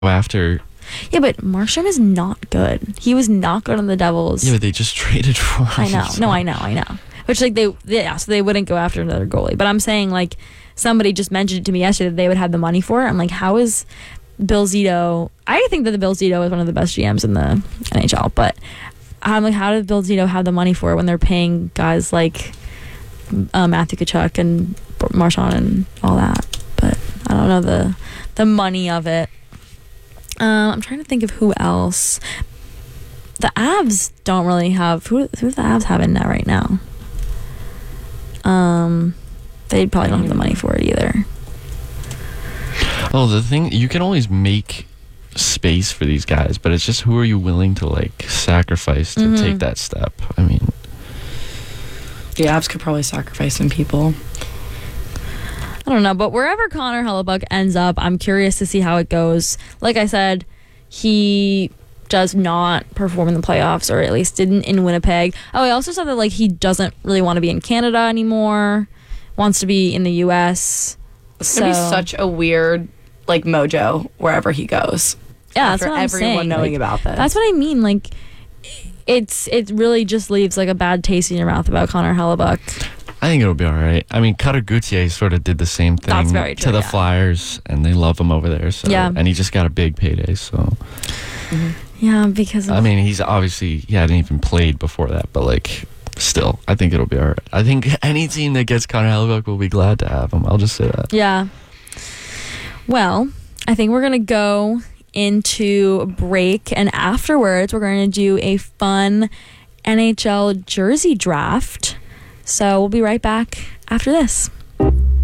after. Yeah, but Markstrom is not good. He was not good on the Devils. Yeah, but they just traded for him. I know. So. No, I know. Which, like, so they wouldn't go after another goalie. But I'm saying, like, somebody just mentioned it to me yesterday that they would have the money for it. I'm like, how is Bill Zito? I think that the Bill Zito is one of the best GMs in the NHL. But I'm like, how did Bill Zito have the money for it when they're paying guys like Matthew Tkachuk and Marchand and all that? But I don't know the money of it. I'm trying to think of who else. The Avs don't really have... Who do the Avs have in net right now? They probably don't have the money for it either. Oh, the thing... You can always make space for these guys, but it's just who are you willing to, like, sacrifice to take that step? I mean... The Avs could probably sacrifice some people. I don't know, but wherever Connor Hellebuyck ends up, I'm curious to see how it goes. Like I said, he does not perform in the playoffs, or at least didn't in Winnipeg. Oh, he also said that like he doesn't really want to be in Canada anymore, wants to be in the U.S. It's gonna be such a weird like mojo wherever he goes. Yeah, that's what I'm everyone saying. knowing like, about this. That's what I mean. Like, it really just leaves like a bad taste in your mouth about Connor Hellebuyck. I think it'll be all right. I mean, Cutter Gauthier sort of did the same thing That's very true, to the yeah. Flyers, and they love him over there. So, Yeah. And he just got a big payday, so... Yeah, because of, I mean, he's obviously... He hadn't even played before that, but, like, still, I think it'll be all right. I think any team that gets Connor Hellebuyck will be glad to have him. I'll just say that. yeah. Well, I think we're going to go into break, and afterwards we're going to do a fun NHL jersey draft. So we'll be right back after this.